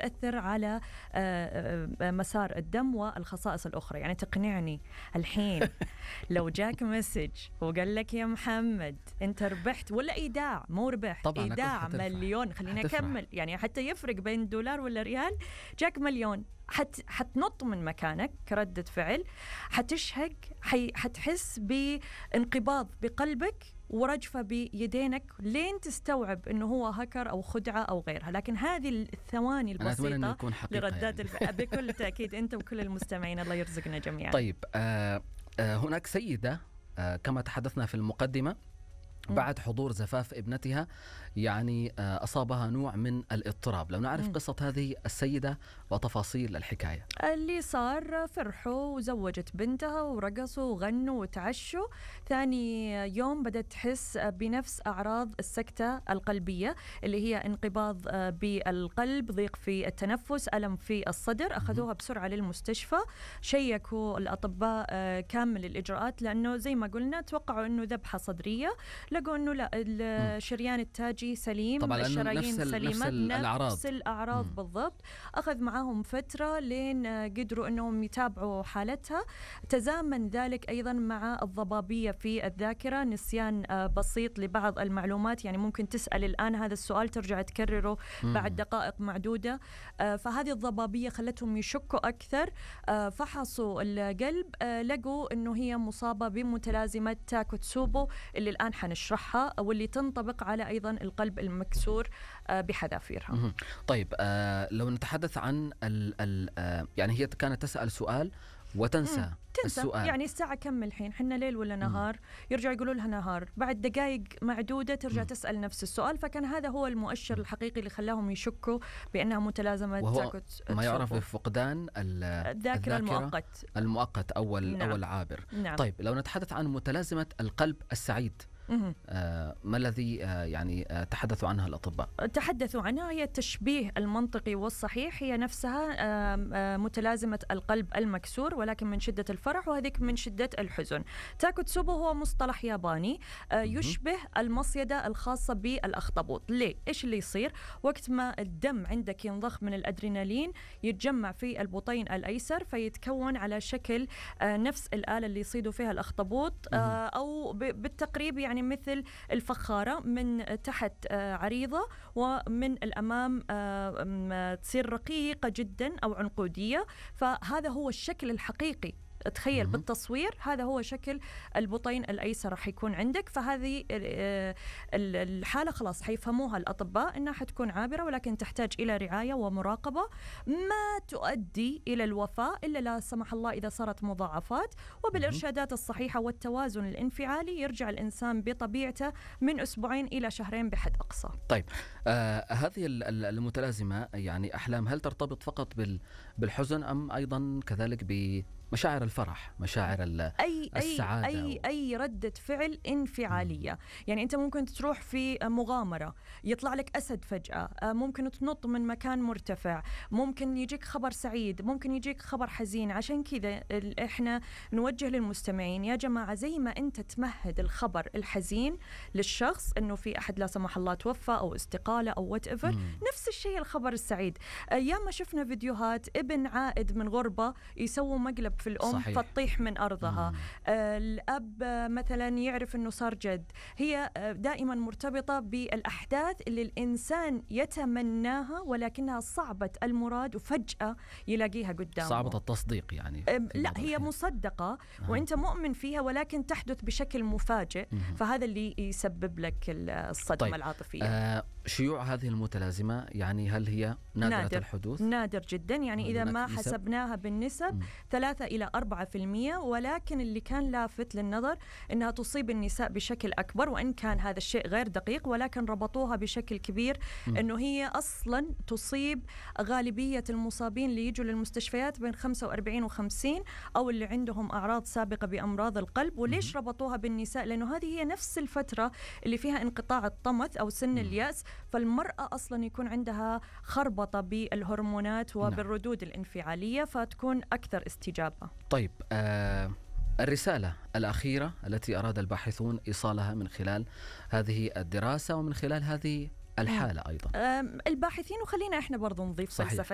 تأثر على مسار الدم والخصائص الأخرى. يعني تقنعني الحين لو جاك مسج وقال لك يا محمد أنت ربحت، ولا إيداع مو ربحت، طبعاً إيداع مليون، خلينا أكمل يعني حتى يفرق بين دولار ولا ريال، جاك مليون، حتنط من مكانك كردة فعل، حتشهق، حتحس بانقباض بقلبك ورجفة بيدينك لين تستوعب إنه هو هكر أو خدعة أو غيرها. لكن هذه الثواني البسيطة لردات يعني. بكل تأكيد أنت وكل المستمعين الله يرزقنا جميعا. طيب هناك سيدة كما تحدثنا في المقدمة بعد حضور زفاف ابنتها يعني أصابها نوع من الاضطراب. لو نعرف قصة هذه السيدة وتفاصيل الحكاية. اللي صار فرحوا وزوجت بنتها ورقصوا وغنوا وتعشوا، ثاني يوم بدأت تحس بنفس أعراض السكتة القلبية اللي هي انقباض بالقلب، ضيق في التنفس، ألم في الصدر. أخذوها بسرعة للمستشفى، شيكوا الأطباء كامل الإجراءات، لأنه زي ما قلنا توقعوا أنه ذبحة صدرية، لقوا أنه لا، الشريان التاجي سليم، الشرايين سليمة، نفس الأعراض بالضبط. أخذ معاهم فترة لين قدروا أنهم يتابعوا حالتها. تزامن ذلك أيضا مع الضبابية في الذاكرة، نسيان بسيط لبعض المعلومات، يعني ممكن تسأل الآن هذا السؤال ترجع تكرره بعد دقائق معدودة. فهذه الضبابية خلتهم يشكوا أكثر. فحصوا القلب، لقوا أنه هي مصابة بمتلازمة تاكوتسوبو اللي الآن حنشرحها، واللي تنطبق على أيضا القلب المكسور بحذافيرها. طيب لو نتحدث عن يعني هي كانت تسأل سؤال وتنسى السؤال. يعني الساعة كم الحين؟ حنا ليل ولا نهار؟ يرجع يقولوا لها نهار، بعد دقائق معدودة ترجع تسأل نفس السؤال. فكان هذا هو المؤشر الحقيقي اللي خلاهم يشكوا بأنها متلازمة وهو ما يعرف بفقدان الذاكرة المؤقت أو العابر. نعم. طيب لو نتحدث عن متلازمة القلب السعيد، ما الذي يعني تحدثوا عنها الأطباء؟ تحدثوا عنها هي التشبيه المنطقي والصحيح، هي نفسها متلازمة القلب المكسور، ولكن من شدة الفرح، وهذيك من شدة الحزن. تاكوتسوبو هو مصطلح ياباني يشبه المصيدة الخاصة بالأخطبوط. ليه؟ إيش اللي يصير؟ وقت ما الدم عندك ينضخ من الأدرينالين يتجمع في البطين الأيسر، فيتكون على شكل نفس الآلة اللي يصيدوا فيها الأخطبوط، أو بالتقريب يعني مثل الفخارة، من تحت عريضة ومن الأمام تصير رقيقة جدا أو عنقودية. فهذا هو الشكل الحقيقي. تخيل بالتصوير هذا هو شكل البطين الأيسر راح يكون عندك. فهذه الحالة خلاص حيفهموها الأطباء إنها حتكون عابرة، ولكن تحتاج إلى رعاية ومراقبة، ما تؤدي إلى الوفاة إلا لا سمح الله إذا صارت مضاعفات. وبالإرشادات الصحيحة والتوازن الانفعالي يرجع الإنسان بطبيعته من أسبوعين إلى شهرين بحد أقصى. طيب هذه المتلازمة يعني أحلام، هل ترتبط فقط بالحزن أم أيضا كذلك بمشاعر الفرح، مشاعر السعادة؟ أي ردة فعل انفعالية. يعني أنت ممكن تروح في مغامرة يطلع لك أسد فجأة، ممكن تنط من مكان مرتفع، ممكن يجيك خبر سعيد، ممكن يجيك خبر حزين. عشان كذا إحنا نوجه للمستمعين يا جماعة، زي ما أنت تمهد الخبر الحزين للشخص إنه في أحد لا سمح الله توفى أو استقالة أو whatever، نفس الشيء الخبر السعيد. ياما شفنا فيديوهات ابن عائد من غربة يسووا مقلب في الأم، صحيح، فتطيح من أرضها. الأب مثلا يعرف أنه صار جد. هي دائما مرتبطة بالأحداث اللي الإنسان يتمناها ولكنها صعبة المراد وفجأة يلاقيها قدامه، صعبة التصديق يعني. لا، هي مصدقة وأنت مؤمن فيها، ولكن تحدث بشكل مفاجئ. فهذا اللي يسبب لك الصدمة. طيب. العاطفية. شيوع هذه المتلازمة يعني هل هي نادرة الحدوث؟ نادر جدا. يعني إذا ما حسبناها بالنسب 3 إلى 4%، ولكن اللي كان لافت للنظر أنها تصيب النساء بشكل أكبر، وإن كان هذا الشيء غير دقيق، ولكن ربطوها بشكل كبير أنه هي أصلا تصيب غالبية المصابين اللي يجوا للمستشفيات بين 45 و50، أو اللي عندهم أعراض سابقة بأمراض القلب. وليش ربطوها بالنساء؟ لأنه هذه هي نفس الفترة اللي فيها انقطاع الطمث أو سن اليأس، فالمرأة أصلا يكون عندها خربطة بالهرمونات وبالردود الانفعالية، فتكون أكثر استجابة. طيب الرسالة الأخيرة التي أراد الباحثون إيصالها من خلال هذه الدراسة ومن خلال هذه الحالة أيضا. الباحثين، وخلينا إحنا برضو نضيف فلسفة